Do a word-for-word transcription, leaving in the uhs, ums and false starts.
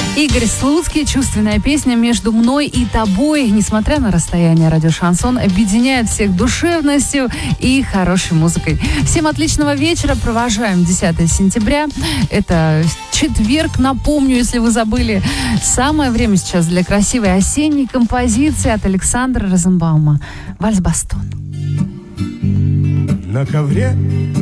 Игорь Слуцкий, чувственная песня «Между мной и тобой». Несмотря на расстояние, радио «Шансон» объединяет всех душевностью и хорошей музыкой. Всем отличного вечера. Провожаем десятое сентября. Это четверг, напомню, если вы забыли. Самое время сейчас для красивой осенней композиции от Александра Розенбаума. «Вальс-бастон». На ковре